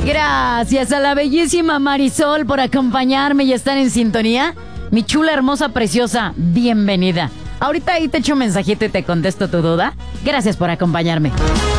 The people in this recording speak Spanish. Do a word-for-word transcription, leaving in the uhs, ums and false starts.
Gracias a la bellísima Marisol por acompañarme y estar en sintonía. Mi chula, hermosa, preciosa, bienvenida. Ahorita ahí te echo un mensajito y te contesto tu duda. Gracias por acompañarme.